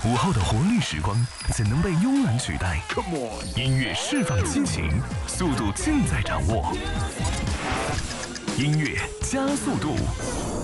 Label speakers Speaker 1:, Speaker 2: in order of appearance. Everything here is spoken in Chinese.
Speaker 1: 午后的活力时光怎能被慵懒取代？音乐释放激情，速度尽在掌握。音乐加速度。